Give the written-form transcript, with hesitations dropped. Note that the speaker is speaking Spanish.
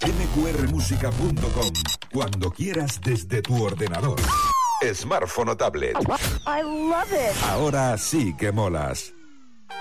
mqrmusica.com. Cuando quieras desde tu ordenador, smartphone o tablet. I love it. Ahora sí que molas.